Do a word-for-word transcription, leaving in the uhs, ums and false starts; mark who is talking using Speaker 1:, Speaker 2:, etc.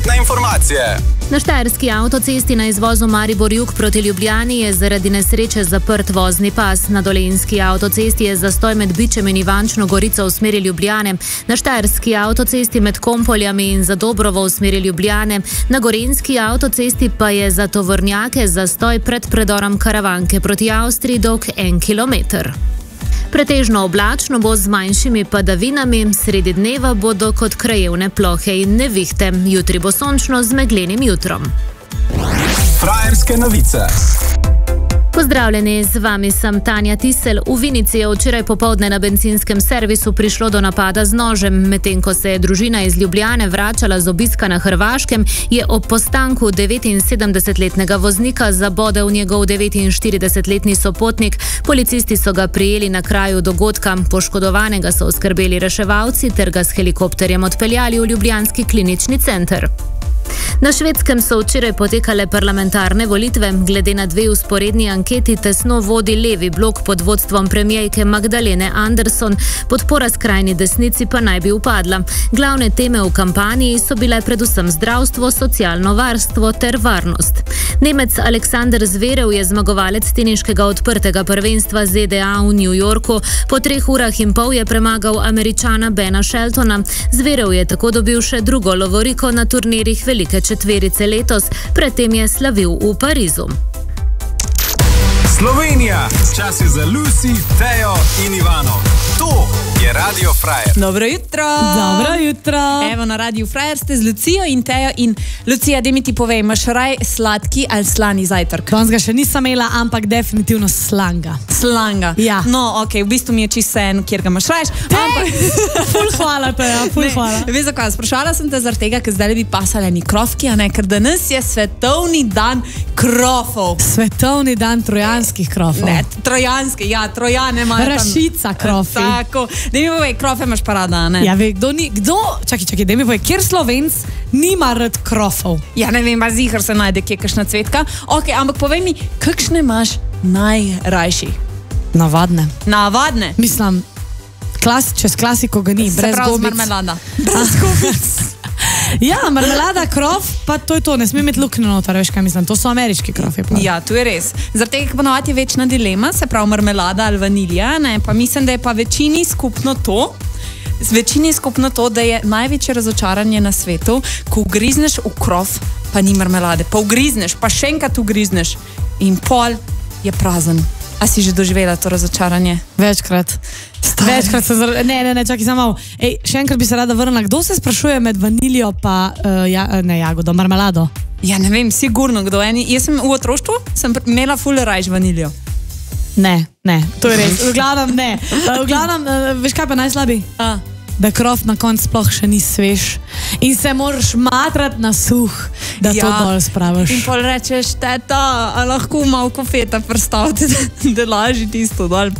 Speaker 1: Prometne informacije.
Speaker 2: Na štajerski avtocesti na izvozu Maribor-Jug proti Ljubljani je zaradi nesreče zaprt vozni pas. Na dolenjski avtocesti je zastoj med Bičem in Ivančno Gorico v smeri Ljubljane. Na štajerski avtocesti med Kompoljami in Zadobrovo v smeri Ljubljane. Na gorenjski avtocesti pa je za tovornjake zastoj pred predorom Karavanke proti Avstriji dolg en kilometer. Pretežno oblačno bo z manjšimi padavinami, sredi dneva bodo kot krajevne plohe in nevihte. Jutri bo sončno z meglenim jutrom.
Speaker 1: Frajerske novice.
Speaker 2: Pozdravljeni, z vami sem Tanja Tisel. V Vinici je včeraj popoldne na bencinskem servisu prišlo do napada z nožem. Medtem ko se je družina iz Ljubljane vračala z obiska na Hrvaškem, je ob postanku devetinsedemdesetletnega voznika zabodel njegov devetinštiridesetletni sopotnik. Policisti so ga prijeli na kraju dogodka. Poškodovanega so oskrbeli reševalci ter ga s helikopterjem odpeljali v ljubljanski klinični center. Na Švedskem so včeraj potekale parlamentarne volitve. Glede na dve vzporedni anketi tesno vodi levi blok pod vodstvom premijejke Magdalene Andersson, podpora skrajni desnici pa naj bi upadla. Glavne teme v kampanji so bile predvsem zdravstvo, socialno varstvo ter varnost. Nemec Aleksander Zverev je zmagovalec teniškega odprtega prvenstva Z D A v New Yorku. Po treh urah in pol je premagal Američana Bena Sheltona. Zverev je tako dobil še drugo lovoriko na turnirjih velike četverice letos, predtem je slavil v Parizu.
Speaker 1: Slovenija, čas je za Lucy, Tejo in Ivano. To je Radio Frajer.
Speaker 3: Dobro jutro.
Speaker 4: Dobro jutro.
Speaker 3: Evo, na Radio Frajer ste z Lucijo in Tejo. In Lucija, daj mi ti povej, imaš raj sladki ali slani zajtrk?
Speaker 4: Danes ga še nisem imela, ampak definitivno slanga.
Speaker 3: Slanga?
Speaker 4: Ja.
Speaker 3: No, ok, v bistvu mi je čisto vseeno, kjer ga imaš rajš.
Speaker 4: Ampak... ful hvala, Teja, ful
Speaker 3: ne,
Speaker 4: hvala.
Speaker 3: Veš zakaj, sprašala sem te zaradi tega, ker zdaj bi pasali eni krofki, a ne, ker danes je svetovni dan krofov.
Speaker 4: Svetovni dan trojanskih krofov.
Speaker 3: Ne, trojanski, ja, trojane imajo tam.
Speaker 4: Rašica krofi.
Speaker 3: Tako, da mi povej, krofe imaš pa rada, ne?
Speaker 4: Ja, ve, kdo ni, kdo, čakaj, čakaj, da mi povej, kjer Slovenc nima rad krofov?
Speaker 3: Ja, ne vem, pa zihar se najde kje kakšna cvetka. Ok, ampak povej mi, kakšne imaš najrajši?
Speaker 4: Navadne.
Speaker 3: Navadne?
Speaker 4: Mislim, klas, čez klasiko ga ni,
Speaker 3: se
Speaker 4: brez
Speaker 3: pravi
Speaker 4: gobic.
Speaker 3: z marmelada. Brez gobic.
Speaker 4: Ja, marmelada, krof, pa to je to, ne sme imeti luknjo noter, veš kaj mislim, to so ameriški krofi. Pa.
Speaker 3: Ja, to je res. Zaradi tega, ker ponovadi je večna dilema, se pravi marmelada ali vanilija, ne, pa mislim, da je pa večini skupno to, z večini skupno to, da je največje razočaranje na svetu, ko ugrizneš v krof, pa ni marmelade, pa ugrizneš, pa še enkrat ugrizneš in pol je prazen. A si že doživela to razočaranje?
Speaker 4: Večkrat. Stari. Večkrat se zar... Ne, ne, ne, čakaj samo malo. Ej, še enkrat bi se rada vrnila. Kdo se sprašuje med vaniljo pa, uh, ja, ne, jagodo, marmelado?
Speaker 3: Ja, ne vem, sigurno kdo. Eni, jaz sem v otroštvu, sem imela ful rajš vaniljo.
Speaker 4: Ne, ne, to je res. V glavnem ne. V glavnem, uh, veš kaj pa najslabi?
Speaker 3: A.
Speaker 4: Da krof na koncu sploh še ni svež in se moraš matrati na suh, da ja. To dol spraviš.
Speaker 3: In pol rečeš, teta, a lahko malo kofeta predstavite, da, da laži tisto dol.